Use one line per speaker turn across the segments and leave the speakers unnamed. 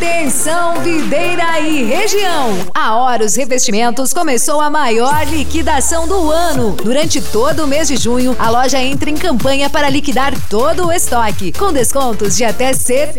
Atenção, Videira e região! A Horus Revestimentos começou a maior liquidação do ano. Durante todo o mês de junho, a loja entra em campanha para liquidar todo o estoque, com descontos de até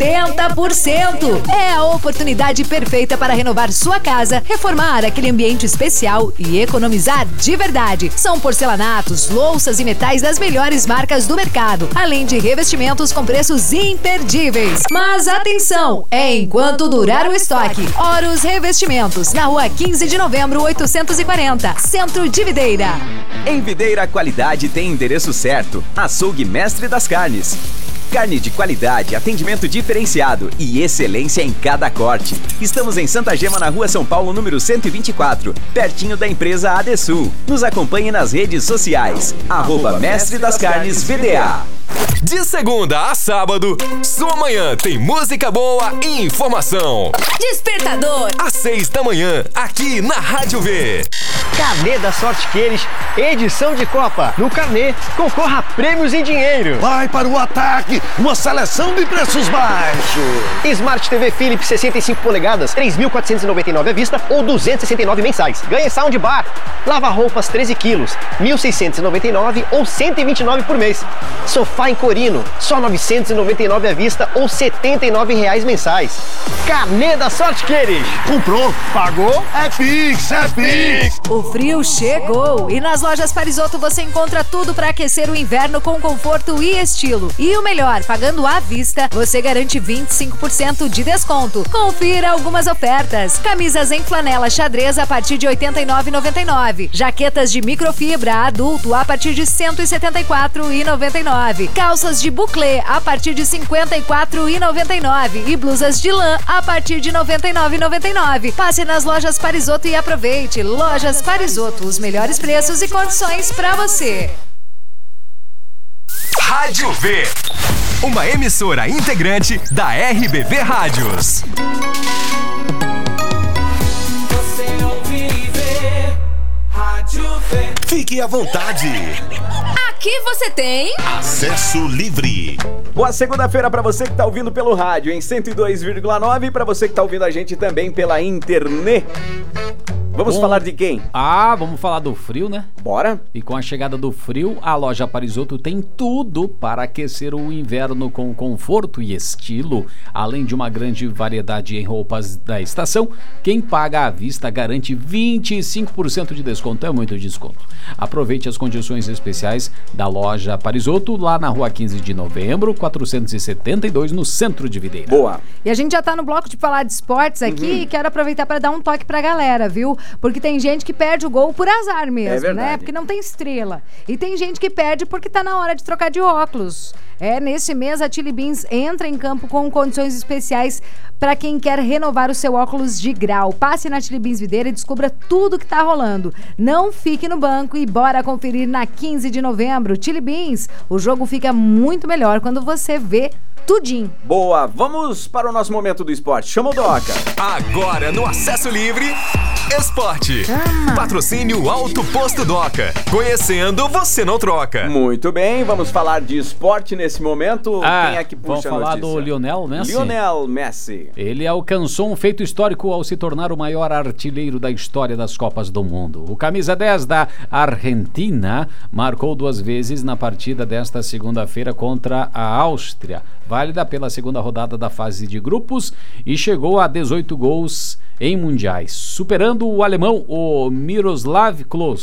70%. É a oportunidade perfeita para renovar sua casa, reformar aquele ambiente especial e economizar de verdade. São porcelanatos, louças e metais das melhores marcas do mercado, além de revestimentos com preços imperdíveis. Mas atenção, é enquanto durar o estoque. Horus Revestimentos, na rua 15 de novembro, 840, Centro de Videira.
Em Videira, a qualidade tem endereço certo. Açougue Mestre das Carnes. Carne de qualidade, atendimento diferenciado e excelência em cada corte. Estamos em Santa Gema, na rua São Paulo, número 124, pertinho da empresa Adesul. Nos acompanhe nas redes sociais. @Mestre das Carnes VDA.
De segunda a sábado, sua manhã tem música boa e informação.
Despertador.
Às 6 da manhã, aqui na Rádio V.
Carnê da Sorte Queires, edição de Copa. No Carnê, concorra a prêmios em dinheiro.
Vai para o ataque, uma seleção de preços baixos.
Smart TV Philips 65 polegadas, 3.499 à vista ou 269 mensais. Ganhe soundbar. Lava-roupas 13 quilos, 1.699 ou 129 por mês. Sofá em Corino, só 999 à vista ou R$79 mensais. Carnê da Sorte Queires.
Comprou, pagou, é Pix, é Pix.
O frio chegou e nas lojas Parisotto você encontra tudo para aquecer o inverno com conforto e estilo. E o melhor, pagando à vista, você garante 25% de desconto. Confira algumas ofertas. Camisas em flanela xadrez a partir de R$ 89,99. Jaquetas de microfibra adulto a partir de R$ 174,99. Calças de buclé a partir de R$ 54,99. E blusas de lã a partir de R$ 99,99. Passe nas lojas Parisotto e aproveite. Lojas Parisotto, os melhores preços e condições para você.
Rádio V, uma emissora integrante da RBV Rádios.
Você ouve e vê, Rádio V.
Fique à vontade.
Aqui você tem
Acesso livre.
Boa segunda-feira para você que tá ouvindo pelo rádio em 102,9 e para você que tá ouvindo a gente também pela internet. Vamos falar de quem?
Vamos falar do frio, né?
Bora!
E com a chegada do frio, a loja Parisotto tem tudo para aquecer o inverno com conforto e estilo. Além de uma grande variedade em roupas da estação, quem paga à vista garante 25% de desconto. É muito desconto. Aproveite as condições especiais da loja Parisotto, lá na rua 15 de novembro, 472, no centro de Videira.
Boa!
E a gente já tá no bloco de falar de esportes aqui e quero aproveitar para dar um toque pra galera, viu? Porque tem gente que perde o gol por azar mesmo, né? Porque não tem estrela. E tem gente que perde porque tá na hora de trocar de óculos. Nesse mês a Chili Beans entra em campo com condições especiais para quem quer renovar o seu óculos de grau. Passe na Chili Beans Videira e descubra tudo que tá rolando. Não fique no banco e bora conferir na 15 de novembro. Chili Beans, o jogo fica muito melhor quando você vê tudinho.
Boa, vamos para o nosso momento do esporte. Chama o Doca.
Agora no Acesso Livre, Esporte. Patrocínio Alto Posto Doca. Conhecendo, você não troca.
Muito bem, vamos falar de esporte nesse momento. Quem é que puxa a
Vamos falar
notícia?
do Lionel Messi.
Lionel Messi.
Ele alcançou um feito histórico ao se tornar o maior artilheiro da história das Copas do Mundo. O camisa 10 da Argentina marcou 2 vezes na partida desta segunda-feira contra a Áustria, válida pela segunda rodada da fase de grupos, e chegou a 18 gols em mundiais, superando o alemão, o Miroslav Klose.